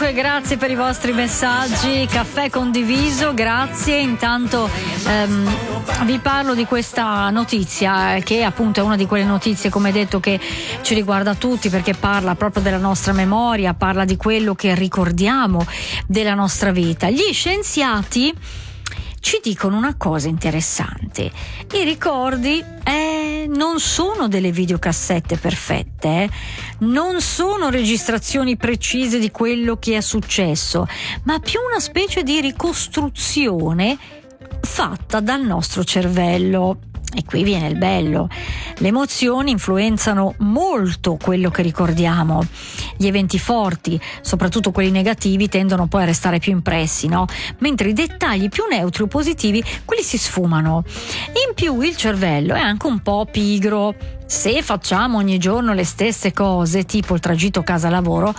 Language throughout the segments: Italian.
comunque grazie per i vostri messaggi, caffè condiviso, grazie. Intanto vi parlo di questa notizia che appunto è una di quelle notizie, come detto, che ci riguarda tutti, perché parla proprio della nostra memoria, parla di quello che ricordiamo della nostra vita. Gli scienziati ci dicono una cosa interessante: i ricordi non sono delle videocassette perfette, non sono registrazioni precise di quello che è successo, ma più una specie di ricostruzione fatta dal nostro cervello. E qui viene il bello: le emozioni influenzano molto quello che ricordiamo. Gli eventi forti, soprattutto quelli negativi, tendono poi a restare più impressi, no? Mentre i dettagli più neutri o positivi, quelli si sfumano. In più il cervello è anche un po' pigro. Se facciamo ogni giorno le stesse cose, tipo il tragitto casa-lavoro,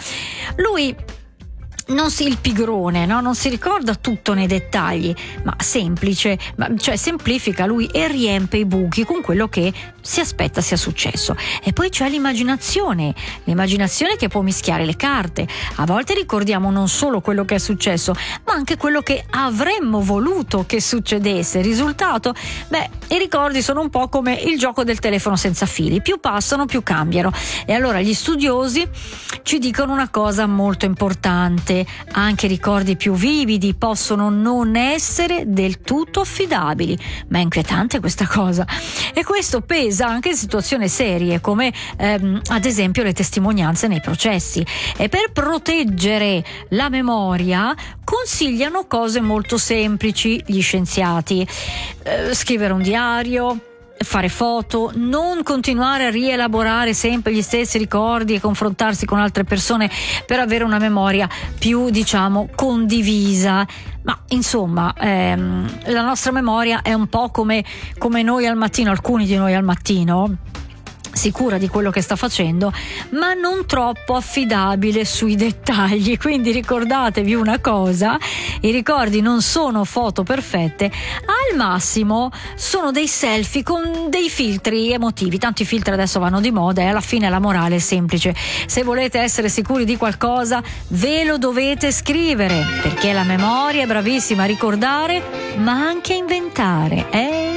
il pigrone, no? Non si ricorda tutto nei dettagli, ma semplifica lui e riempie i buchi con quello che si aspetta sia successo. E poi c'è l'immaginazione che può mischiare le carte. A volte ricordiamo non solo quello che è successo, ma anche quello che avremmo voluto che succedesse. Risultato? I ricordi sono un po' come il gioco del telefono senza fili: più passano, più cambiano. E allora gli studiosi ci dicono una cosa molto importante: anche i ricordi più vividi possono non essere del tutto affidabili. Ma è inquietante questa cosa, e questo pesa anche in situazioni serie come ad esempio le testimonianze nei processi. E per proteggere la memoria consigliano cose molto semplici gli scienziati: scrivere un diario, fare foto, non continuare a rielaborare sempre gli stessi ricordi e confrontarsi con altre persone per avere una memoria più, condivisa. Ma insomma, la nostra memoria è un po' come noi al mattino, alcuni di noi al mattino, sicura di quello che sta facendo, ma non troppo affidabile sui dettagli. Quindi ricordatevi una cosa: i ricordi non sono foto perfette, al massimo sono dei selfie con dei filtri emotivi. Tanti filtri adesso vanno di moda, e alla fine la morale è semplice: se volete essere sicuri di qualcosa, ve lo dovete scrivere, perché la memoria è bravissima a ricordare ma anche a inventare.